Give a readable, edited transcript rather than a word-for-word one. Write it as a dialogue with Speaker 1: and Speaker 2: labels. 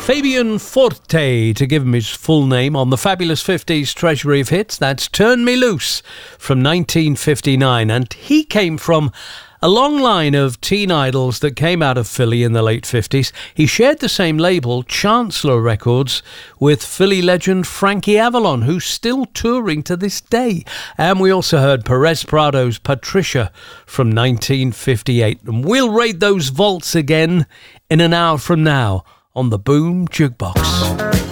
Speaker 1: Fabian Forte, to give him his full name, on the fabulous 50s treasury of hits. That's Turn Me Loose from 1959. And he came from a long line of teen idols that came out of Philly in the late 50s. He shared the same label, Chancellor Records, with Philly legend Frankie Avalon, who's still touring to this day. And we also heard Perez Prado's Patricia from 1958. And we'll raid those vaults again in an hour from now on the Boom Jukebox.